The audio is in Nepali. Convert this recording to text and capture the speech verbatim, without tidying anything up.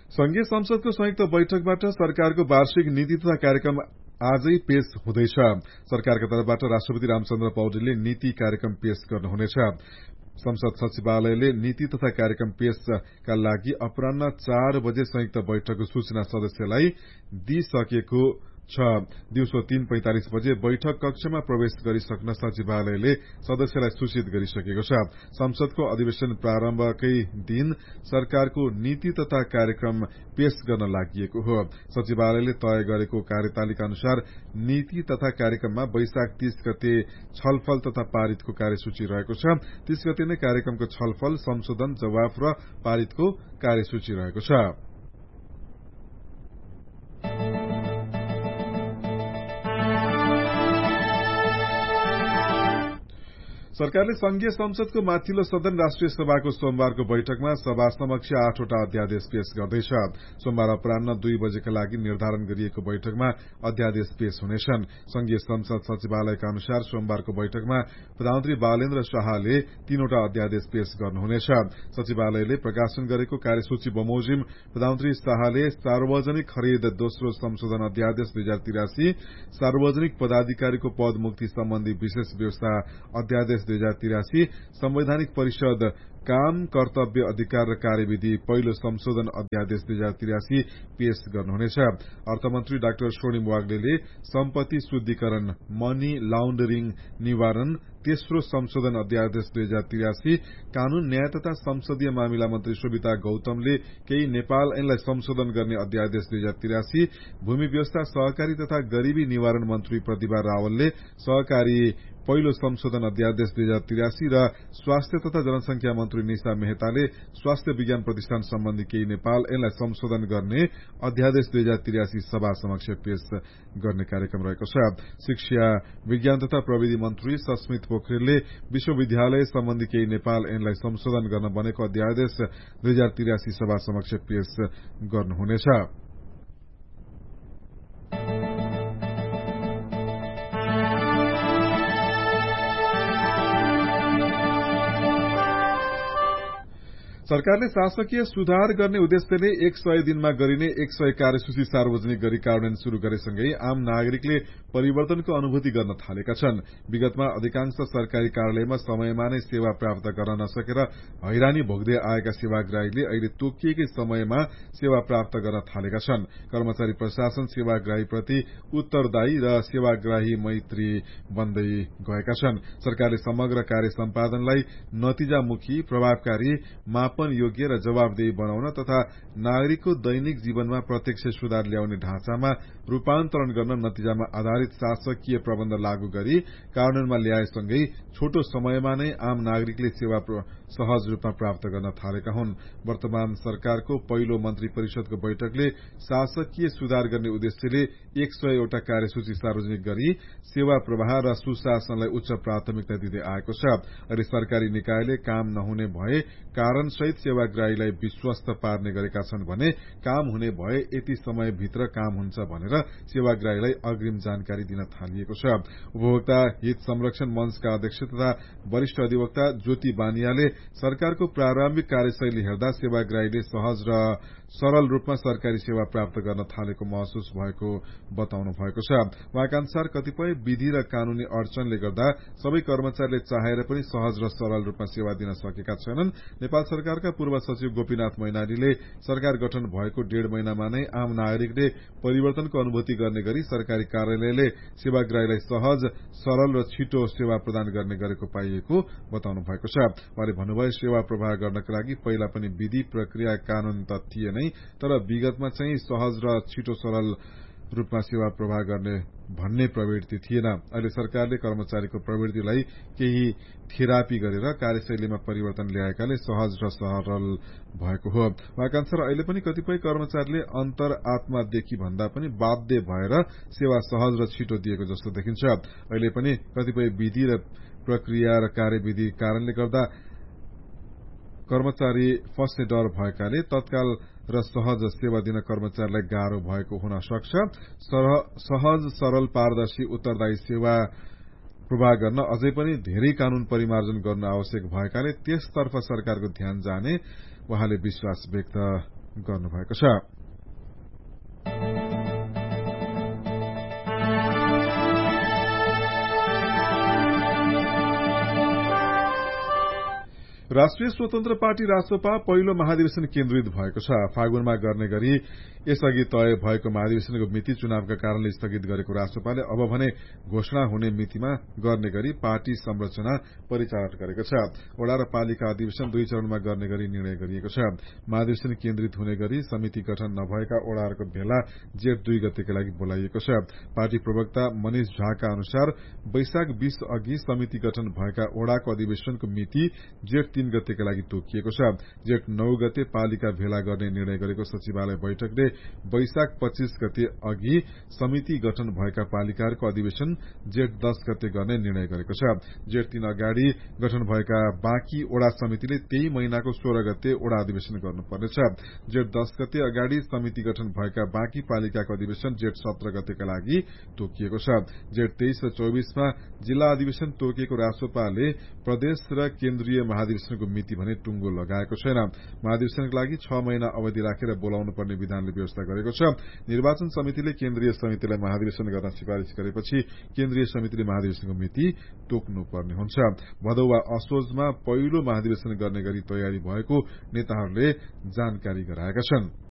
संघीय संसदको संयुक्त बैठकबाट सरकारको वार्षिक नीति तथा कार्यक्रम आजै पेश हुँदैछ। सरकारका तर्फबाट राष्ट्रपति रामचन्द्र पौडेलले नीति कार्यक्रम पेश गर्नुहुनेछ। संसद सचिवालयले नीति तथा कार्यक्रम पेशका लागि अपरान्ह चार बजे संयुक्त बैठकको सूचना सदस्यलाई दिइसकेको छ। दिउँसो तीन पैंतालिस बजे बैठक कक्षमा प्रवेश गरिसक्न सचिवालयले सदस्यलाई सूचित गरिसकेको छ। संसदको अधिवेशन प्रारम्भकै दिन सरकारको नीति तथा कार्यक्रम पेश गर्न लागि हो। सचिवालयले तय गरेको कार्यतालिका अनुसार नीति तथा कार्यक्रममा वैशाख तीस गते छलफल तथा पारितको कार्यसूची रहेको छ। तीस गते नै कार्यक्रमको छलफल, संशोधन, जवाफ र पारितको कार्यसूची रहेको छ। सरकारले संघीय संसदको माथिल्लो सदन राष्ट्रिय सभाको सोमबारको बैठकमा सभा समक्ष आठवटा अध्यादेश पेश गर्दैछ। सोमबार अपरान्ह दुई बजेका लागि निर्धारण गरिएको बैठकमा अध्यादेश पेश हुनेछन्। संघीय संसद सचिवालयका अनुसार सोमबारको बैठकमा प्रधानमन्त्री बालेन्द्र शाहले तीनवटा अध्यादेश पेश गर्नुहुनेछ। सचिवालयले प्रकाशन गरेको कार्यसूची बमोजिम प्रधानमन्त्री शाहले सार्वजनिक खरिद दोस्रो संशोधन अध्यादेश दुई हजार तिरासी, सार्वजनिक पदाधिकारीको पद मुक्ति सम्बन्धी विशेष व्यवस्था अध्यादेश दुई हजार तिरासी, संवैधानिक परिषद काम, कर्तव्य, अधिकार र कार्यविधि पहिलो संशोधन अध्यादेश दुई हजार तिरासी पेश गर्नुहुनेछ। अर्थमन्त्री डाक्टर स्वर्णिम वाग्लेले सम्पत्ति शुद्धिकरण, मनी लाउण्डरिङ निवारण तेस्रो संशोधन अध्यादेश दुई हजार तिरासी, कानून, न्याय तथा संसदीय मामिला मन्त्री सुविता गौतमले केही नेपाल ऐनलाई संशोधन गर्ने अध्यादेश दुई हजार तिरासी, भूमि व्यवस्था, सहकारी तथा गरीबी निवारण मन्त्री प्रतिभा रावलले सहकारी पहिलो संशोधन अध्यादेश दुई हजार तिरासी र स्वास्थ्य तथा जनसंख्या मन्त्री निशा मेहताले स्वास्थ्य विज्ञान प्रतिष्ठान सम्बन्धी केही नेपाल ऐनलाई संशोधन गर्ने अध्यादेश दुई हजार तिरासी सभा समक्ष पेश गर्ने कार्यक्रम रहेको छ। शिक्षा, विज्ञान तथा प्रविधि मन्त्री सस्मित पोखरेलले विश्वविद्यालय सम्बन्धी केही नेपाल ऐनलाई संशोधन गर्न बनेको अध्यादेश दुई हजार तिरासी सभा समक्ष पेश गर्नुहुनेछ। सरकारले शासकीय सुधार गर्ने उद्देश्यले एक सय दिनमा गरिने एक सय कार्यसूची सार्वजनिक गरी कार्यान्वयन शुरू गरेसँगै आम नागरिकले परिवर्तनको अनुभूति गर्न थालेका छन्। विगतमा अधिकांश सरकारी कार्यालयमा समयमा नै सेवा प्राप्त गर्न नसकेर हैरानी भोग्दै आएका सेवाग्राहीले अहिले तोकिएकै समयमा सेवा प्राप्त गर्न थालेका छन्। कर्मचारी प्रशासन सेवाग्राहीप्रति उत्तरदायी र सेवाग्राही मैत्री बन्दै गएका छन्। सरकारले समग्र कार्य सम्पादनलाई नतिजामुखी, प्रभावकारी, माप योग्य र जवाबदेही बनाउन तथा नागरिकको दैनिक जीवनमा प्रत्यक्ष सुधार ल्याउने ढाँचामा रूपान्तरण गर्न नतिजामा आधारित शासकीय प्रबन्ध लागू गरी कार्यान्वयनमा ल्याएसँगै छोटो समयमा नै आम नागरिकले सेवा सहज रूपमा प्राप्त गर्न थालेका हुन्। वर्तमान सरकारको पहिलो मन्त्री परिषदको बैठकले शासकीय सुधार गर्ने उद्देश्यले एक सयवटा कार्यसूची सार्वजनिक गरी सेवा प्रवाह र सुशासनलाई उच्च प्राथमिकता दिँदै आएको छ। अहिले सरकारी निकायले काम नहुने भए कारणसहित सेवाग्राहीलाई विश्वस्त पार्ने गरेका छन् भने काम हुने भए यति समयभित्र काम हुन्छ भनेर सेवाग्राहीलाई अग्रिम जानकारी दिन थालिएको छ। उपभोक्ता हित संरक्षण मंचका अध्यक्ष तथा वरिष्ठ अधिवक्ता ज्योति बानियाले सरकारको प्रारम्भिक कार्यशैली हेर्दा सेवाग्राहीले सहज र सरल रूपमा सरकारी सेवा प्राप्त गर्न थालेको महसुस भएको बताउनु भएको छ। उहाँका अनुसार कतिपय विधि र कानूनी अडचनले गर्दा सबै कर्मचारीले चाहेर पनि सहज र सरल रूपमा सेवा दिन सकेका छैनन्। नेपाल सरकारका पूर्व सचिव गोपीनाथ मैनालीले सरकार गठन भएको डेढ़ महिनामा नै आम नागरिकले परिवर्तनको अनुभूति गर्ने गरी सरकारी कार्यालयले सेवाग्राहीलाई सहज, सरल र छिटो सेवा प्रदान गर्ने गरेको पाइएको बताउनु भएको छ। उहाँले भन्नुभयो, सेवा प्रवाह गर्नका लागि पहिला पनि विधि, प्रक्रिया, कानून त थिए नै, तर विगतमा चाहिँ सहज र छिटो सरल रूपमा सेवा प्रवाह गर्ने भन्ने प्रवृत्ति थिएन। अहिले सरकारले कर्मचारीको प्रवृत्तिलाई केही थेरापी गरेर कार्यशैलीमा परिवर्तन ल्याएकाले सहज र सरल भएको हो। उहाँका अनुसार अहिले पनि कतिपय कर्मचारीले अन्तर आत्मादेखि भन्दा पनि बाध्य भएर सेवा सहज र छिटो दिएको जस्तो देखिन्छ। अहिले पनि कतिपय विधि र प्रक्रिया र कार्यविधि कारणले गर्दा कर्मचारी फस्ने डर भएकाले तत्काल र सहज सेवा दिन कर्मचारीलाई गाह्रो भएको हुन सक्छ। सहज, सरल, पारदर्शी, उत्तरदायी सेवा प्रवाह गर्न अझै पनि धेरै कानून परिमार्जन गर्न आवश्यक भएकाले त्यसतर्फ सरकारको ध्यान जाने उहाँले विश्वास व्यक्त गर्नुभएको छ। राष्ट्रिय स्वतन्त्र पार्टी रासोपा पहिलो महाधिवेशन केन्द्रित भएको छ। फागुनमा गर्ने गरी यसअघि तय भएको महाधिवेशनको मिति चुनावका कारणले स्थगित गरेको रासोपाले अब भने घोषणा हुने मितिमा गर्ने गरी पार्टी संरचना परिचालन गरेको छ। वडा र पालिका अधिवेशन दुई चरणमा गर्ने गरी निर्णय गरिएको छ। महाधिवेशन केन्द्रित हुने गरी समिति गठन नभएका वडाहरूको भेला जेठ दुई गतेका लागि बोलाइएको छ। पार्टी प्रवक्ता मनिष झाका अनुसार वैशाख बीस अघि समिति गठन भएका वडाको अधिवेशनको मिति जेठ तीन गतेका लागि तोकिएको छ। जेठ नौ गते पालिका भेला गर्ने निर्णय गरेको सचिवालय बैठकले वैशाख पच्चीस गते अघि समिति गठन भएका पालिकाहरूको अधिवेशन जेठ दस गते गर्ने निर्णय गरेको छ। जेठ तीन अगाडि गठन भएका बाँकी वडा समितिले त्यही महिनाको सोह्र गते वडा अधिवेशन गर्नुपर्नेछ। जेठ दस गते अगाडि समिति गठन भएका बाँकी पालिकाको अधिवेशन जेठ सत्र गतेका लागि तोकिएको छ। जेठ तेइस र चौबिसमा जिल्ला अधिवेशन तोकिएको रासोपाले प्रदेश र केन्द्रीय महाधिवेशनको मिति भने टुंगो लगाएको छैन। महाधिवेशनका लागि छ महिना अवधि राखेर बोलाउनु पर्ने विधानले व्यवस्था गरेको छ। निर्वाचन समितिले केन्द्रीय समितिलाई महाधिवेशन गर्न सिफारिश गरेपछि केन्द्रीय समितिले महाधिवेशनको मिति तोक्नुपर्ने हुन्छ। भदौ वा असोजमा पहिलो महाधिवेशन गर्ने गरी तयारी भएको नेताहरूले जानकारी गराएका छन्।